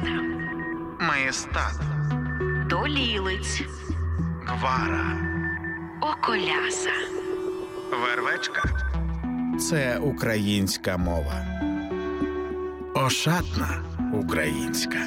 Маєстат, Долілиць, Гвара, Околяса, Вервечка. Це українська мова. Ошатна українська.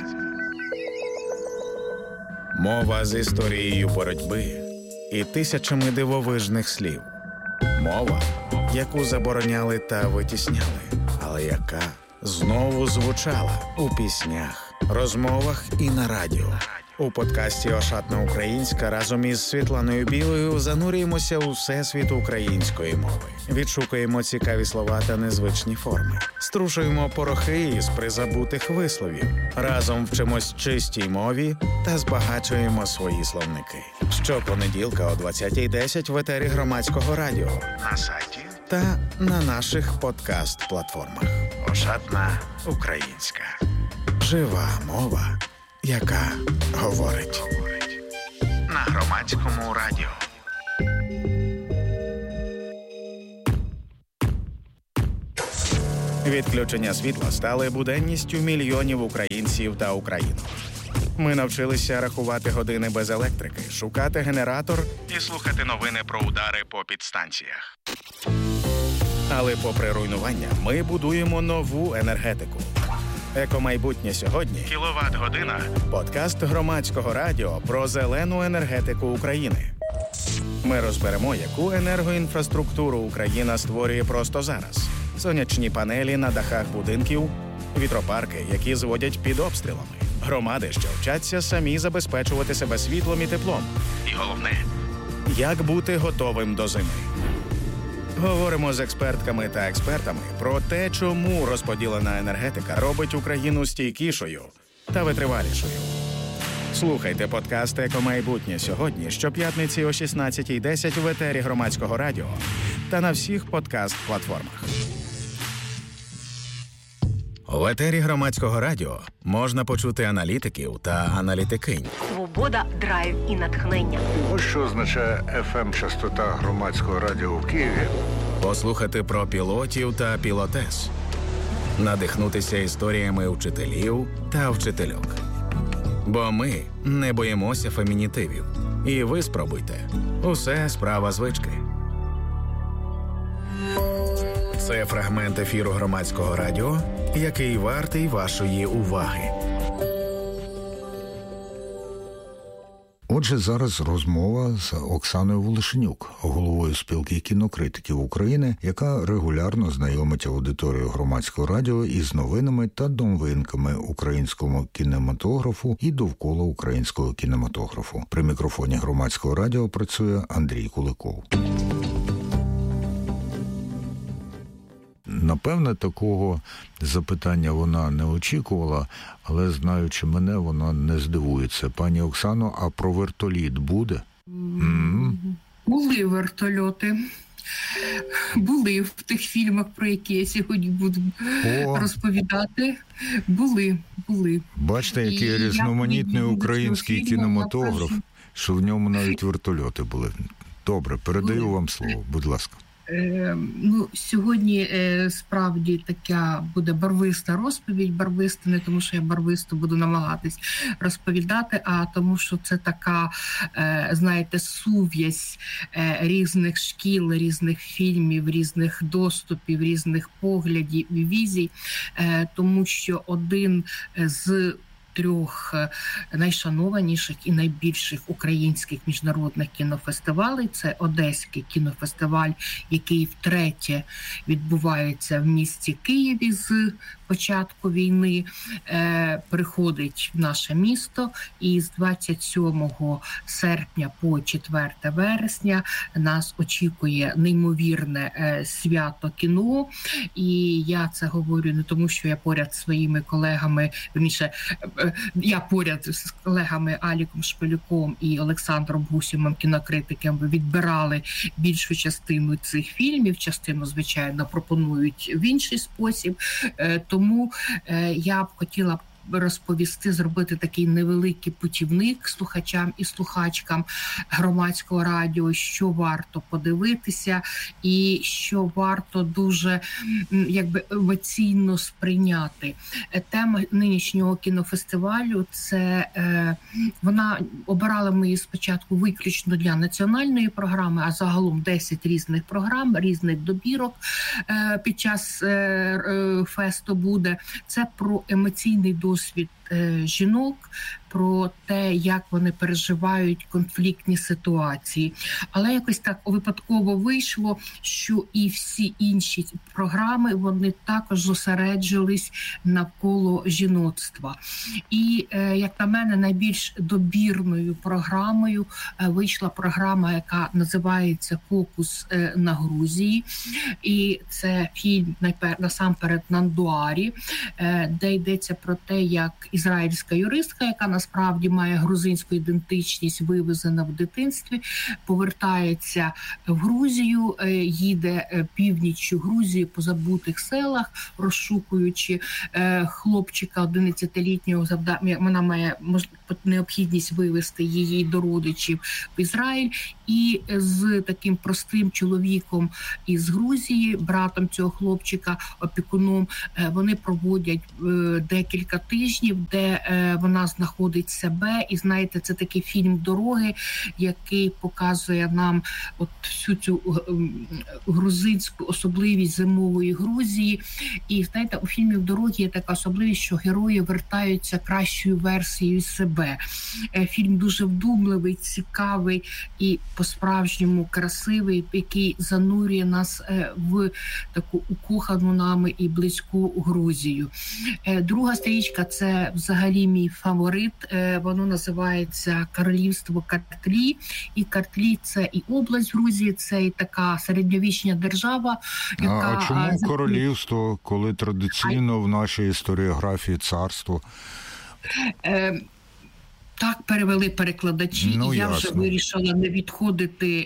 Мова з історією боротьби і тисячами дивовижних слів. Мова, яку забороняли та витісняли, але яка знову звучала у піснях, розмовах і на радіо. У подкасті «Ошатна українська» разом із Світланою Білою занурюємося у всесвіт української мови. Відшукуємо цікаві слова та незвичні форми. Струшуємо порохи із призабутих висловів. Разом вчимось чистій мові та збагачуємо свої словники. Щопонеділка о 20:10 в етері Громадського радіо, на сайті та на наших подкаст-платформах. «Ошатна українська». Жива мова, яка говорить. На Громадському радіо. Відключення світла стали буденністю мільйонів українців та українок. Ми навчилися рахувати години без електрики, шукати генератор і слухати новини про удари по підстанціях. Але попри руйнування, ми будуємо нову енергетику. «Екомайбутнє сьогодні» «Кіловат-година» – подкаст Громадського радіо про зелену енергетику України. Ми розберемо, яку енергоінфраструктуру Україна створює просто зараз. Сонячні панелі на дахах будинків, вітропарки, які зводять під обстрілами, громади, що вчаться самі забезпечувати себе світлом і теплом. І головне – як бути готовим до зими. Говоримо з експертками та експертами про те, чому розподілена енергетика робить Україну стійкішою та витривалішою. Слухайте подкаст «Екомайбутнє сьогодні» щоп'ятниці о 16:10 в етері Громадського радіо та на всіх подкаст-платформах. В етері Громадського радіо можна почути аналітиків та аналітикинь. Свобода, драйв і натхнення. Ось що означає FM-частота Громадського радіо в Києві. Послухати про пілотів та пілотес. Надихнутися історіями вчителів та вчительок. Бо ми не боїмося фемінітивів. І ви спробуйте. Усе справа звички. Це фрагмент ефіру Громадського радіо, який вартий вашої уваги. Отже, зараз розмова з Оксаною Волошенюк, головою спілки кінокритиків України, яка регулярно знайомить аудиторію Громадського радіо із новинами та новинками українського кінематографу і довкола українського кінематографу. При мікрофоні Громадського радіо працює Андрій Куликов. Напевне, такого запитання вона не очікувала, але, знаючи мене, вона не здивується. Пані Оксано, а про вертоліт буде? Були вертольоти. Були в тих фільмах, про які я сьогодні буду розповідати. Були. Бачите, який різноманітний український кінематограф, що в ньому навіть вертольоти були. Добре, передаю вам слово, будь ласка. Сьогодні справді така буде барвиста розповідь, барвиста не тому, що я барвисто буду намагатись розповідати, а тому, що це така, знаєте, сув'язь різних шкіл, різних фільмів, різних доступів, різних поглядів і візій, тому що один з 3 найшанованіших і найбільших українських міжнародних кінофестивалей. Це Одеський кінофестиваль, який втретє відбувається в місті Києві з початку війни, приходить в наше місто, і з 27 серпня по 4 вересня нас очікує неймовірне свято кіно. І я це говорю не тому, що я поряд зі своїми колегами, верніше, я поряд з колегами Аліком Шпилюком і Олександром Гусєвим, кінокритиком, відбирали більшу частину цих фільмів, частину, звичайно, пропонують в інший спосіб. Тому я б хотіла розповісти, зробити такий невеликий путівник слухачам і слухачкам громадського радіо, що варто подивитися і що варто дуже емоційно сприйняти. Тема нинішнього кінофестивалю – це вона обирала ми її спочатку виключно для національної програми, а загалом 10 різних програм, різних добірок під час фесту буде. Це про емоційний досвід жінок, про те, як вони переживають конфліктні ситуації. Але якось так випадково вийшло, що і всі інші програми, вони також зосереджились навколо жіноцтва. І, як на мене, найбільш добірною програмою вийшла програма, яка називається «Фокус на Грузії». І це фільм насамперед «Нандуарі», де йдеться про те, як ізраїльська юристка, яка насправді має грузинську ідентичність, вивезена в дитинстві, повертається в Грузію, їде північчю Грузії по забутих селах, розшукуючи хлопчика 11-літнього, вона має необхідність вивезти її до родичів в Ізраїль, і з таким простим чоловіком із Грузії, братом цього хлопчика, опікуном, вони проводять декілька тижнів, де вона знаходить себе. І, знаєте, це такий фільм дороги, який показує нам от всю цю грузинську особливість зимової Грузії. І, знаєте, у фільмі «Дороги» є така особливість, що герої вертаються кращою версією себе. Фільм дуже вдумливий, цікавий і по-справжньому красивий, який занурює нас в таку укохану нами і близьку Грузію. Друга стрічка – це взагалі мій фаворит. Воно називається «Королівство Картлі». І Картлі – це і область Грузії, це і така середньовічна держава, яка... А чому королівство, коли традиційно в нашій історіографії царство? Так перевели перекладачі, і я вже вирішила не відходити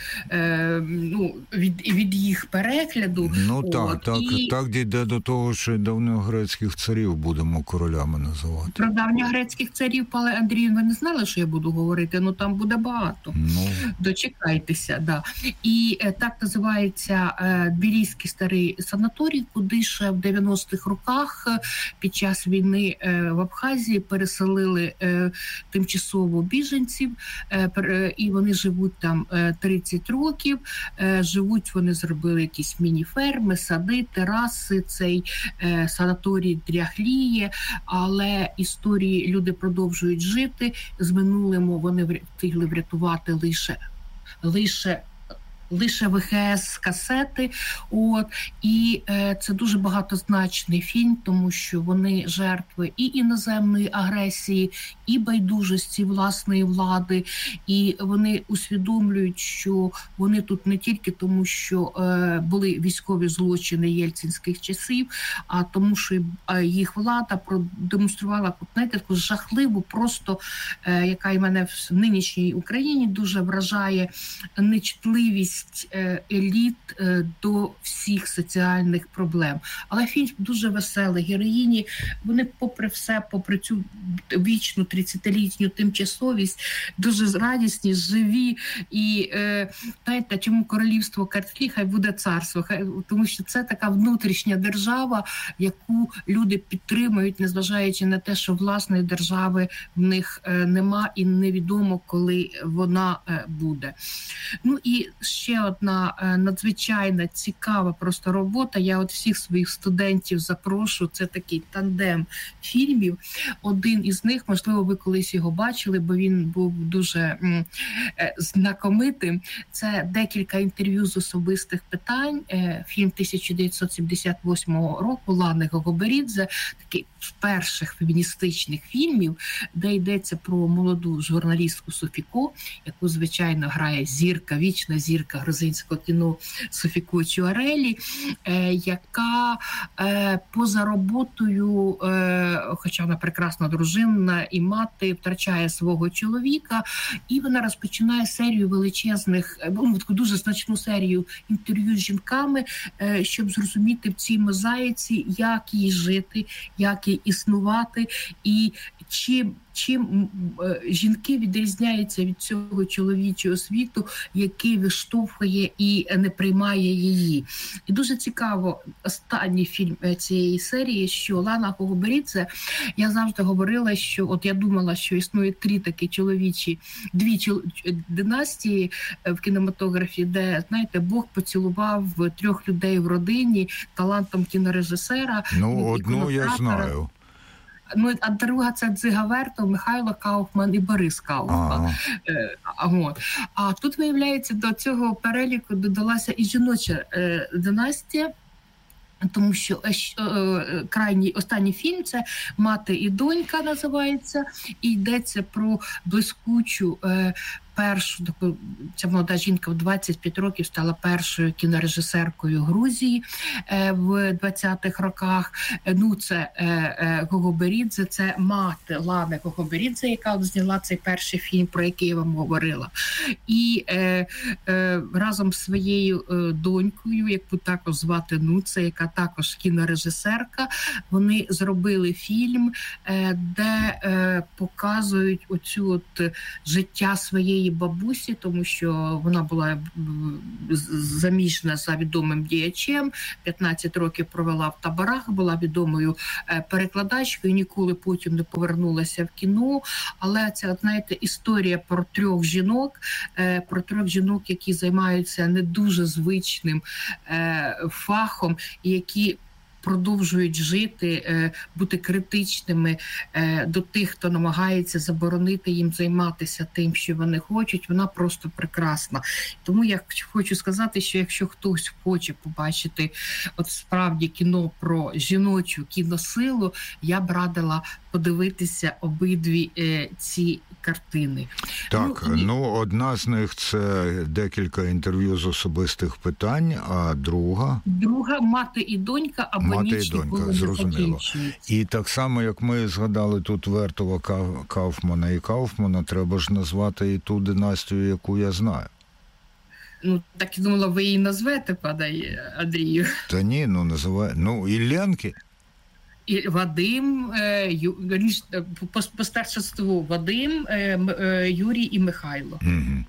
від їх перегляду. Так дійде до того, що давньогрецьких царів будемо королями називати. Про давньогрецьких царів, Павле Андрію, ви не знали, що я буду говорити? Там буде багато. Дочекайтеся, да. І так називається Тбіліський старий санаторій, куди ще в 90-х роках під час війни в Абхазії переселили тимчасово біженців, і вони живуть там 30 років. Живуть, вони зробили якісь міні-ферми, сади, тераси, цей санаторій дряхліє, але історії люди продовжують жити. З минулим вони встигли врятувати лише ВХС-касети. І це дуже багатозначний фільм, тому що вони жертви і іноземної агресії, і байдужості власної влади, і вони усвідомлюють, що вони тут не тільки тому, що були військові злочини єльцинських часів, а тому, що їх влада продемонструвала, знаєте, таку жахливу, просто, яка і мене в нинішній Україні дуже вражає, нечутливість еліт до всіх соціальних проблем. Але фільм дуже веселий. Героїні, вони попри все, попри цю вічну 30-літню тимчасовість, дуже радісні, живі. І знаєте, чому королівство Картлі? Хай буде царство. Тому що це така внутрішня держава, яку люди підтримують, незважаючи на те, що власної держави в них нема і невідомо, коли вона буде. І ще одна надзвичайно цікава просто робота. Я всіх своїх студентів запрошу. Це такий тандем фільмів. Один із них, можливо, ви колись його бачили, бо він був дуже знакомитим. Це декілька інтерв'ю з особистих питань. Фільм 1978 року Лани Гогоберідзе, такий з перших феміністичних фільмів, де йдеться про молоду журналістку Софіко, яку, звичайно, грає зірка, вічна зірка грузинського кіно Софіку Чуарелі, яка поза роботою, хоча вона прекрасна дружина і мати, втрачає свого чоловіка, і вона розпочинає серію величезних, таку дуже значну серію інтерв'ю з жінками, щоб зрозуміти в цій мозаїці, як їй жити, як їй існувати, і чим жінки відрізняються від цього чоловічого світу, який виштовхує і не приймає її. І дуже цікаво, останній фільм цієї серії, що Лана Когоберідзе, я завжди говорила, що от я думала, що існує дві династії в кінематографі, де, знаєте, Бог поцілував 3 людей в родині талантом кінорежисера. Одну я знаю. А друга – це Дзига Вертов, Михайло Кауфман і Борис Кауфман. А тут, виявляється, до цього переліку додалася і жіноча династія, тому що останній фільм – це «Мати і донька» називається, і йдеться про блискучу першу таку, ця молода жінка в 25 років стала першою кінорежисеркою Грузії в 20-х роках. Це Когоберідзе, це мати Лани Когоберідзе, яка зняла цей перший фільм, про який я вам говорила. І разом з своєю донькою, яку також звати Нуце, яка також кінорежисерка, вони зробили фільм, де показують оцю от життя своєї бабусі, тому що вона була заміжна за відомим діячем, 15 років провела в таборах, була відомою перекладачкою, ніколи потім не повернулася в кіно. Але це, знаєте, історія про 3 жінок, які займаються не дуже звичним фахом, які продовжують жити, бути критичними до тих, хто намагається заборонити їм займатися тим, що вони хочуть. Вона просто прекрасна. Тому я хочу сказати, що якщо хтось хоче побачити от справді кіно про жіночу кіносилу, я б радила подивитися обидві ці картини. Так, одна з них – це декілька інтерв'ю з особистих питань, а друга? Друга – «Мати і донька» або «Мати «Ніч і донька», ніколи не зрозуміло. закінчується. І так само, як ми згадали тут Вертова, Кауфмана і Кауфмана, треба ж назвати і ту династію, яку я знаю. Так я думала, ви її назвете, пане Андрію. Та ні, називай. Іллєнки. І Вадим, по старшинству Вадим, Юрій і Михайло. Угу.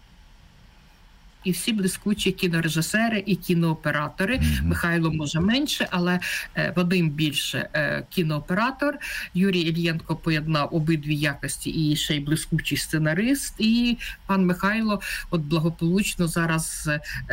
І всі блискучі кінорежисери і кінооператори. Mm-hmm. Михайло може менше, але Вадим більше кінооператор. Юрій Ільєнко поєднав обидві якості і ще й блискучий сценарист. І пан Михайло благополучно зараз,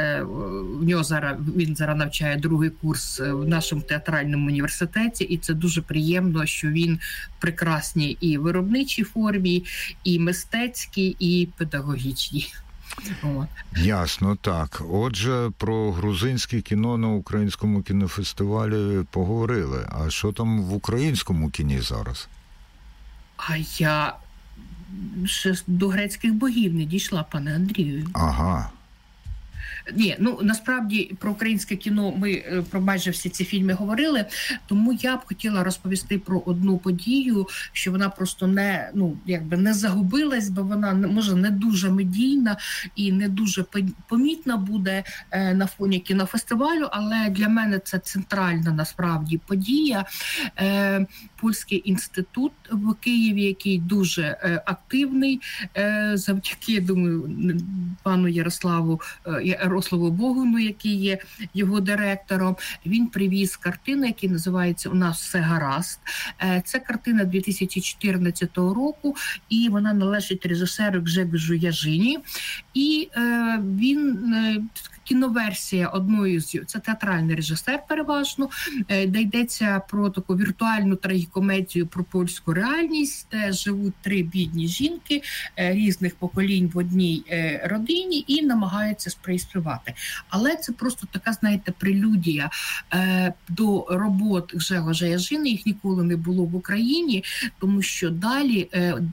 він зараз навчає 2-й курс в нашому театральному університеті, і це дуже приємно, що він в прекрасній і виробничій формі, і мистецькій, і педагогічній. Ясно, так. Отже, про грузинське кіно на Українському кінофестивалі поговорили. А що там в українському кіні зараз? А я ще до грецьких богів не дійшла, пане Андрію. Ага. Ні, насправді про українське кіно ми про майже всі ці фільми говорили, тому я б хотіла розповісти про одну подію, що вона просто не загубилась, бо вона, може, не дуже медійна і не дуже помітна буде на фоні кінофестивалю, але для мене це центральна, насправді, подія. Польський інститут в Києві, який дуже активний, завдяки, я думаю, пану Ярославу Богуну, який є його директором, він привіз картину, яка називається «У нас все гаразд». Це картина 2014 року, і вона належить режисеру Гжегожу Яжині. І він кіноверсія одної з... Це театральний режисер переважно, де йдеться про таку віртуальну трагікомедію про польську реальність, де живуть 3 бідні жінки різних поколінь в одній родині і намагаються співати. Але це просто така, знаєте, прелюдія до робот Гжегожа Яжини. Їх ніколи не було в Україні, тому що далі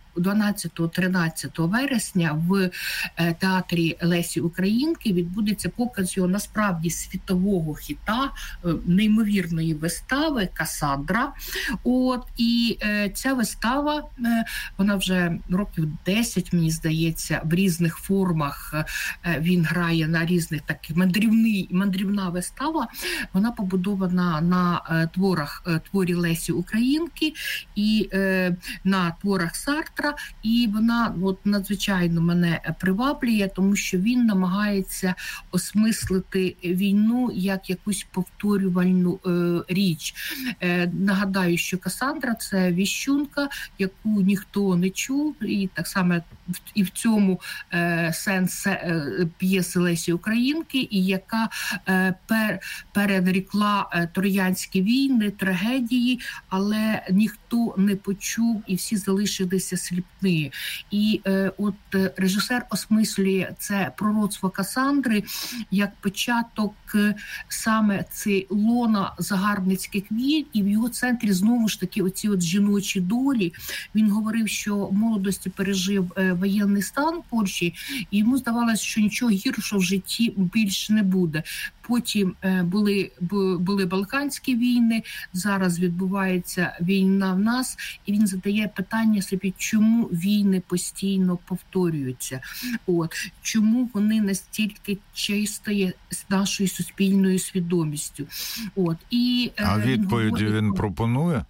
12-13 вересня в театрі Лесі Українки відбудеться показ його насправді світового хіта, неймовірної вистави «Касандра». І ця вистава, вона вже років 10, мені здається, в різних формах він грає на різних таких мандрівна вистава. Вона побудована на творі Лесі Українки і на творах Сартра, і вона надзвичайно мене приваблює, тому що він намагається осмислити війну як якусь повторювальну річ. Нагадаю, що Касандра – це віщунка, яку ніхто не чув, і так само і в цьому сенс п'єси Лесі Українки, і яка передрікла троянські війни, трагедії, але ніхто не почув, і всі залишилися сліпні. І от режисер осмислює це пророцтво Касандри як початок саме цей лона загарбницьких війн, і в його центрі знову ж таки оці от жіночі долі. Він говорив, що в молодості пережив воєнний стан в Польщі, і йому здавалося, що нічого гіршого в житті більше не буде. Потім були Балканські війни, зараз відбувається війна в нас, і він задає питання собі, чому війни постійно повторюються, чому вони настільки чистої з нашою суспільною свідомістю. А відповіді він пропонує?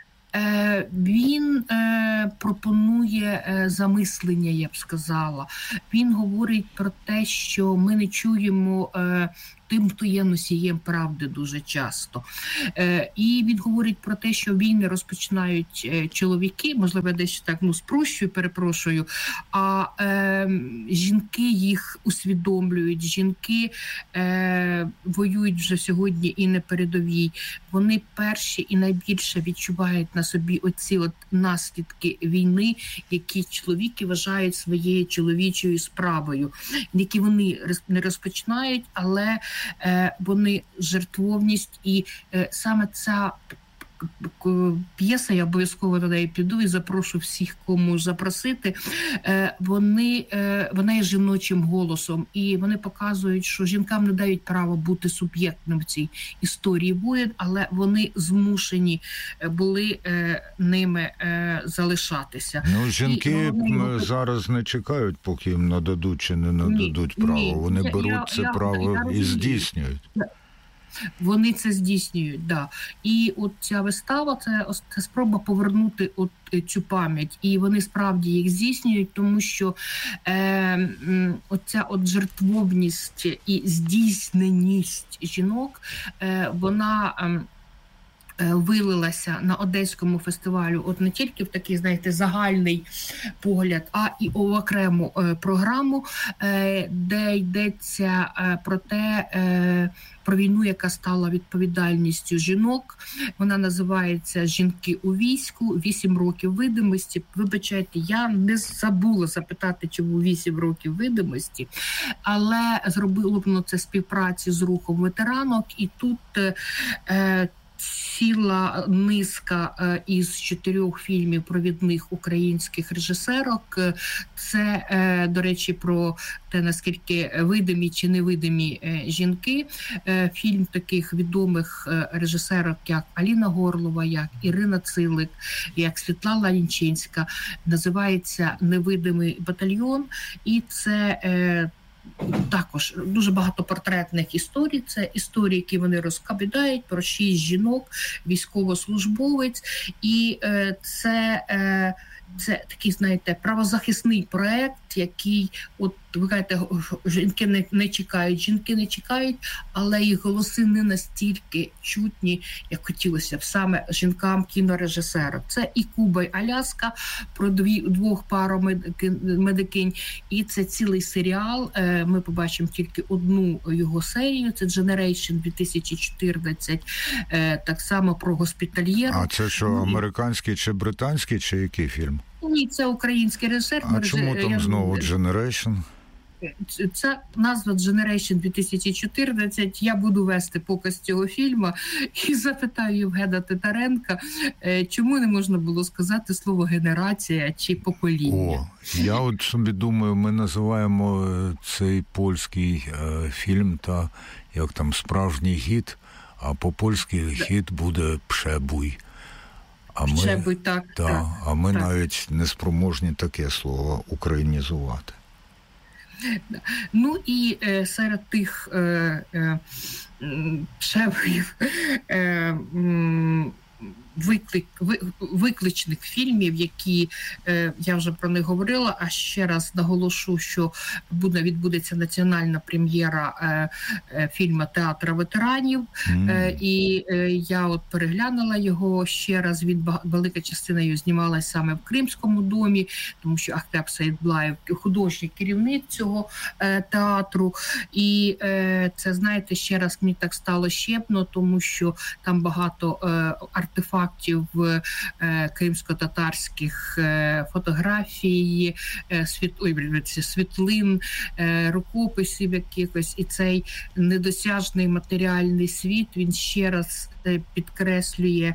Він пропонує замислення, я б сказала. Він говорить про те, що ми не чуємо тим, хто є носієм правди дуже часто. І він говорить про те, що війни розпочинають чоловіки, можливо, десь так спрощую, перепрошую, а жінки їх усвідомлюють, жінки воюють вже сьогодні і на передовій. Вони перші і найбільше відчувають на собі оці от наслідки війни, які чоловіки вважають своєю чоловічою справою, які вони не розпочинають, але вони жертвовність, і саме ця п'єса, я обов'язково до неї піду і запрошу всіх, кому запросити, вона є жіночим голосом, і вони показують, що жінкам не дають права бути суб'єктним в цій історії воєн, але вони змушені були ними залишатися. Жінки зараз не чекають, поки їм нададуть чи не нададуть право. Вони беруть це право і здійснюють. Вони це здійснюють, да. І от ця вистава – це спроба повернути от цю пам'ять. І вони справді їх здійснюють, тому що оця от жертвовність і здійсненість жінок, вона вилилася на Одеському фестивалю от не тільки в такий, знаєте, загальний погляд, а і в окрему програму, де йдеться про те, про війну, яка стала відповідальністю жінок. Вона називається «Жінки у війську. 8 років видимості». Вибачайте, я не забула запитати, чому 8 років видимості, але зробило б це співпраці з рухом ветеранок, і тут ціла низка із 4 фільмів провідних українських режисерок. Це, до речі, про те, наскільки видимі чи невидимі жінки. Фільм таких відомих режисерок, як Аліна Горлова, як Ірина Цилик, як Світлана Лінчинська, називається «Невидимий батальйон». І це також дуже багато портретних історій. Це історії, які вони розповідають про 6 жінок, військовослужбовець. І це це такий, знаєте, правозахисний проект, який, от ви кажете, жінки не чекають, але їх голоси не настільки чутні, як хотілося б саме жінкам кінорежисерів. Це і Куба, і Аляска про двох парамедикинь, і це цілий серіал. Ми побачимо тільки одну його серію, це Generation 2014, так само про госпітальєру. А це що, американський чи британський, чи який фільм? Ні, це український режисер. А чому там знову Generation? Це назва Generation 2014. Я буду вести показ цього фільму і запитаю Євгена Титаренка, чому не можна було сказати слово генерація чи покоління. Я от собі думаю, ми називаємо цей польський фільм та як там справжній гід, а по-польськи гід буде «Przebój». А ми навіть не спроможні таке слово українізувати. Ну і серед тих шефів викличних фільмів, які я вже про них говорила, а ще раз наголошу, що відбудеться національна прем'єра фільму «Театр ветеранів», і я от переглянула його ще раз, велика частина її знімалася саме в Кримському домі, тому що Ахтеп Сейдблаєв художній керівник цього театру, і це, знаєте, ще раз мені так стало щепно, тому що там багато артефактів кримсько-татарських фотографій, світлин, рукописів якихось, і цей недосяжний матеріальний світ, він ще раз підкреслює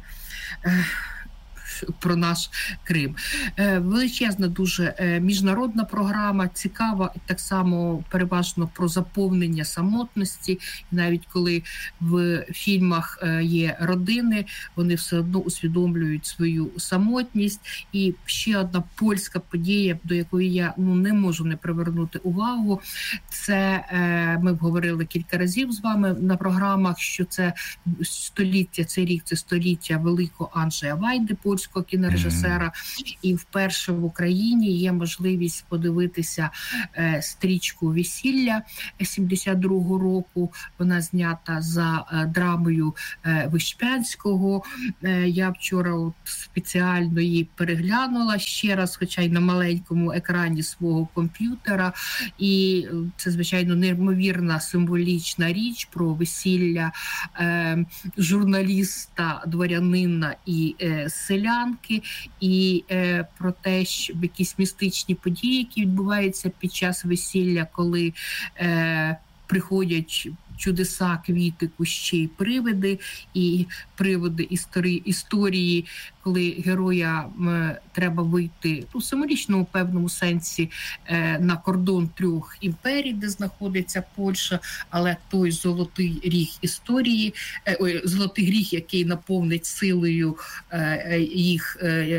про наш Крим. Величезна дуже міжнародна програма, цікава, і так само переважно про заповнення самотності. І навіть коли в фільмах є родини, вони все одно усвідомлюють свою самотність. І ще одна польська подія, до якої я не можу не привернути увагу, це ми говорили кілька разів з вами на програмах, що це століття, цей рік це століття великого Анджея Вайди, польського кінорежисера, і вперше в Україні є можливість подивитися стрічку «Весілля» 72-го року. Вона знята за драмою Вишпянського. Я вчора спеціально її переглянула ще раз, хоча й на маленькому екрані свого комп'ютера. І це, звичайно, неймовірна символічна річ про весілля журналіста, дворянина і селянки, і про те, що якісь містичні події, які відбуваються під час весілля, коли приходять чудеса, квіти, кущі, привиди, і приводи історії, коли героям треба вийти у символічному певному сенсі на кордон 3 імперій, де знаходиться Польща, але той золотий ріг історії, золотий ріг, який наповнить силою їх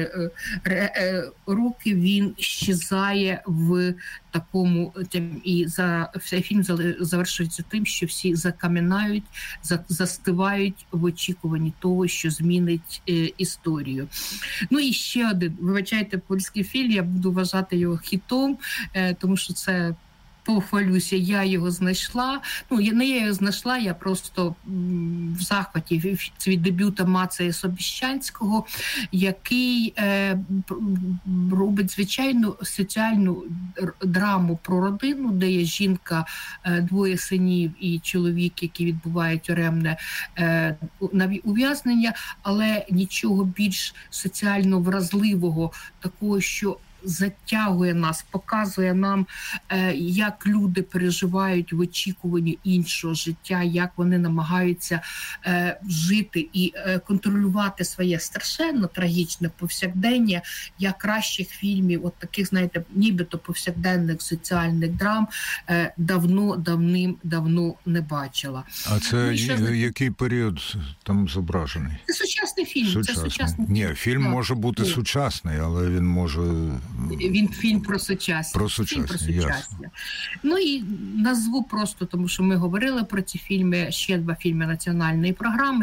руки, він щезає в такому, і цей фільм завершується тим, що всі закам'янають, застивають в очікуванні того, що змінить історію. Ну і ще один, вибачайте, польський фільм, я буду вважати його хітом, тому що це, похвалюся, я його знайшла. Не я його знайшла, я просто в захваті від дебюта Мацея Собіщанського, який робить звичайну соціальну драму про родину, де є жінка, 2 синів і чоловік, які відбувають тюремне ув'язнення, але нічого більш соціально вразливого, такого, що затягує нас, показує нам, як люди переживають в очікуванні іншого життя, як вони намагаються жити і контролювати своє страшенно трагічне повсякдення. Я кращих фільмів, от таких, знаєте, нібито повсякденних соціальних драм давним-давно не бачила. А це який період там зображений? Це сучасний фільм. Це сучасний. Ні, фільм може бути сучасний, але він може... Він фільм про сучасність. Про сучасність. Ну і назву просто, тому що ми говорили про ці фільми, ще 2 фільми національної програми,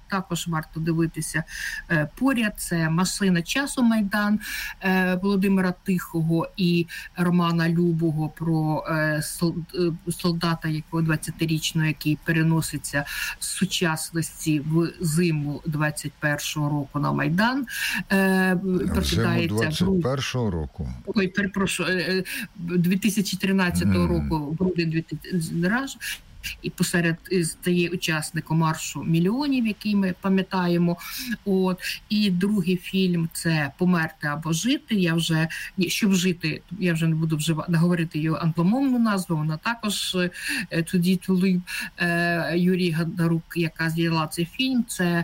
також варто дивитися поряд. Це «Машина часу. Майдан» Володимира Тихого і Романа Любого про солдата, якого 20-річного, який переноситься з сучасності в зиму 21-го року на Майдан. Зиму 21-го року? Ой, перепрошую, 2013 року, грудень 2013, і посеред стає учасником маршу мільйонів, який ми пам'ятаємо. І другий фільм – це «Померти або жити». Щоб жити, я вже не буду говорити його англомовну назву, вона також тоді Тулиб, Юрій Гадарук, яка зняла цей фільм. Це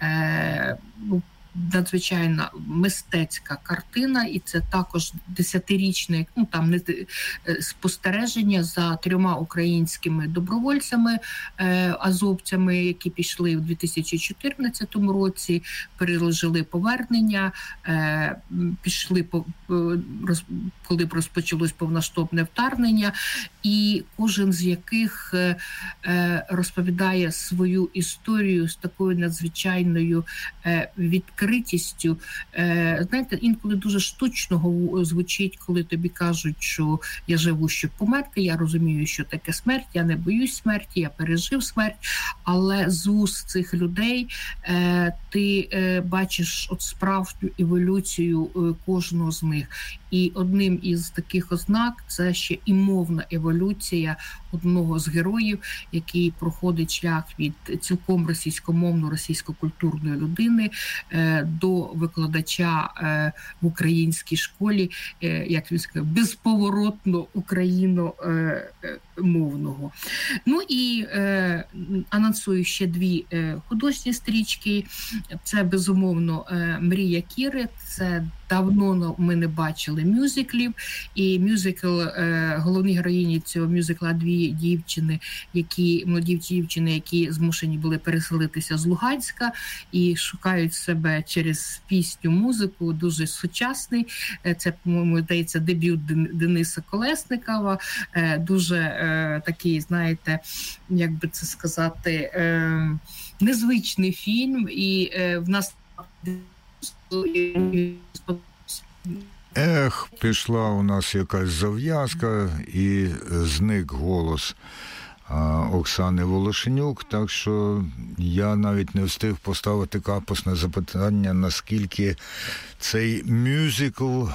надзвичайна мистецька картина, і це також 10-річне спостереження за 3 українськими добровольцями, азовцями, які пішли в 2014 році, пережили повернення, пішли, коли розпочалось повноштовне вторгнення, і кожен з яких розповідає свою історію з такою надзвичайною відкритістю. Знаєте, інколи дуже штучно звучить, коли тобі кажуть, що я живу, щоб померти, я розумію, що таке смерть, я не боюсь смерті, я пережив смерть, але з уст цих людей ти бачиш справжню еволюцію кожного з них. І одним із таких ознак це ще і мовна еволюція одного з героїв, який проходить шлях від цілком російсько-культурної людини до викладача в українській школі, як він сказав, безповоротно україномовного. І анонсую ще 2 художні стрічки. Це, безумовно, «Мрія Кіри». Це давно ми не бачили мюзиклів. І мюзикл, головні героїні цього мюзикла 2 молоді дівчини, які змушені були переселитися з Луганська і шукають себе через пісню, музику, дуже сучасний. Це, по-моєму, здається, дебют Дениса Колесникова. Дуже такий, знаєте, як би це сказати, незвичний фільм. І в нас пішла у нас якась зав'язка і зник голос Оксани Волошенюк, так що я навіть не встиг поставити капусне запитання, наскільки цей мюзикл